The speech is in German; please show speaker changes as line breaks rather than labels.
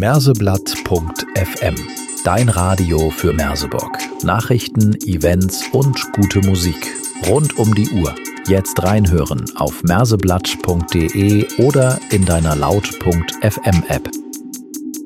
Merseblatt.fm. Dein Radio für Merseburg. Nachrichten, Events und gute Musik. Rund um die Uhr. Jetzt reinhören auf merseblatt.de oder in deiner Laut.fm App.